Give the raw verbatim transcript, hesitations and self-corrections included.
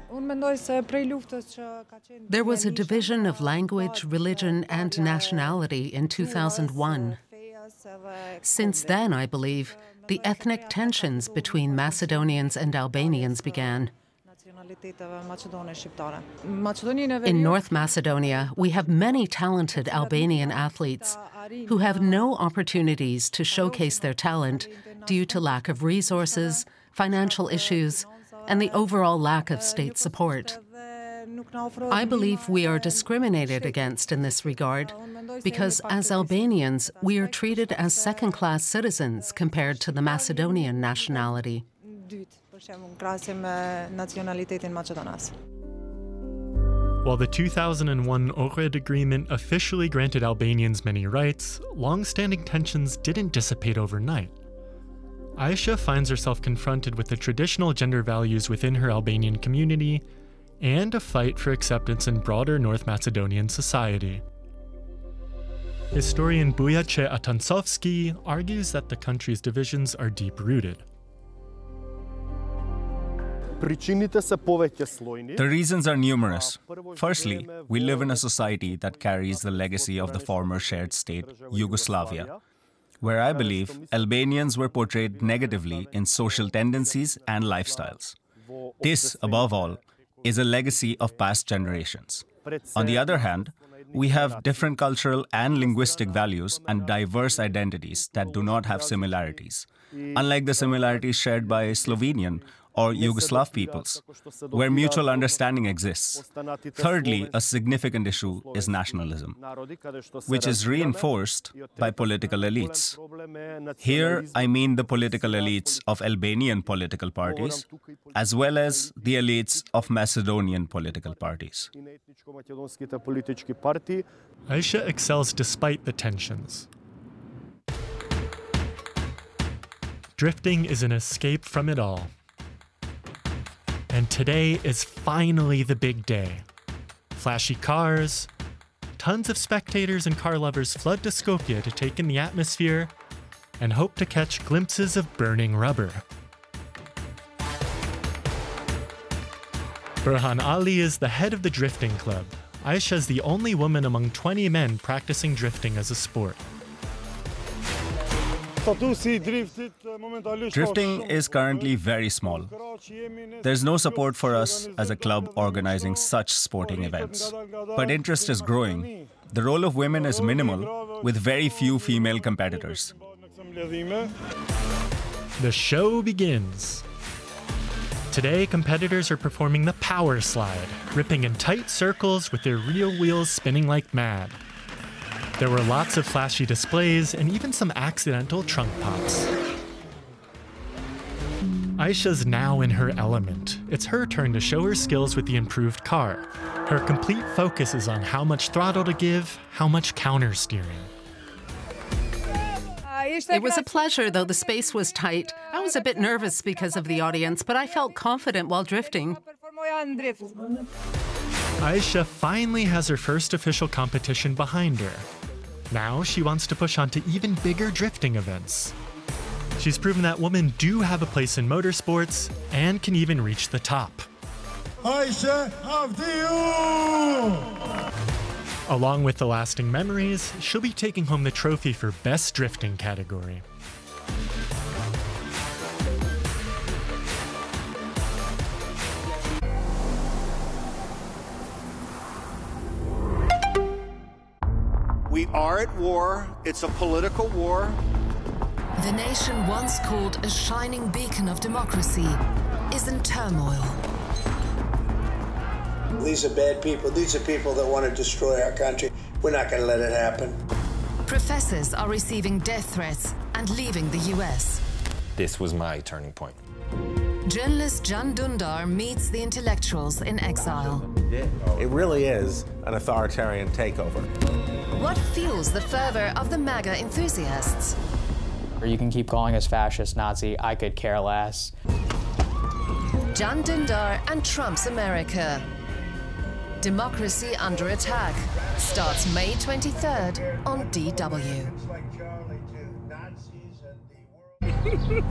There was a division of language, religion, and nationality in two thousand one. Since then, I believe, the ethnic tensions between Macedonians and Albanians began. In North Macedonia, we have many talented Albanian athletes who have no opportunities to showcase their talent due to lack of resources, financial issues, and the overall lack of state support. I believe we are discriminated against in this regard because, as Albanians, we are treated as second-class citizens compared to the Macedonian nationality. While the two thousand one Ohrid Agreement officially granted Albanians many rights, long-standing tensions didn't dissipate overnight. Aisha finds herself confronted with the traditional gender values within her Albanian community and a fight for acceptance in broader North Macedonian society. Historian Bujace Atansovski argues that the country's divisions are deep-rooted. The reasons are numerous. Firstly, we live in a society that carries the legacy of the former shared state, Yugoslavia, where I believe Albanians were portrayed negatively in social tendencies and lifestyles. This, above all, is a legacy of past generations. On the other hand, we have different cultural and linguistic values and diverse identities that do not have similarities, unlike the similarities shared by Slovenian or Yugoslav peoples, where mutual understanding exists. Thirdly, a significant issue is nationalism, which is reinforced by political elites. Here, I mean the political elites of Albanian political parties, as well as the elites of Macedonian political parties. Aisha excels despite the tensions. Drifting is an escape from it all. And today is finally the big day. Flashy cars, tons of spectators and car lovers flood to Skopje to take in the atmosphere and hope to catch glimpses of burning rubber. Burhan Ali is the head of the drifting club. Aisha is the only woman among twenty men practicing drifting as a sport. Drifting is currently very small. There's no support for us as a club organizing such sporting events. But interest is growing. The role of women is minimal, with very few female competitors. The show begins. Today, competitors are performing the power slide, ripping in tight circles with their rear wheels spinning like mad. There were lots of flashy displays and even some accidental trunk pops. Aisha's now in her element. It's her turn to show her skills with the improved car. Her complete focus is on how much throttle to give, how much counter steering. It was a pleasure, though the space was tight. I was a bit nervous because of the audience, but I felt confident while drifting. Aisha finally has her first official competition behind her. Now she wants to push on to even bigger drifting events. She's proven that women do have a place in motorsports and can even reach the top. Aisha Avdiu! Along with the lasting memories, she'll be taking home the trophy for Best Drifting category. We are at war. It's a political war. The nation once called a shining beacon of democracy is in turmoil. These are bad people. These are people that want to destroy our country. We're not going to let it happen. Professors are receiving death threats and leaving the U S. This was my turning point. Journalist Can Dündar meets the intellectuals in exile. It really is an authoritarian takeover. What fuels the fervor of the MAGA enthusiasts? You can keep calling us fascist, Nazi, I could care less. Can Dündar and Trump's America. Democracy Under Attack starts May twenty-third on D W.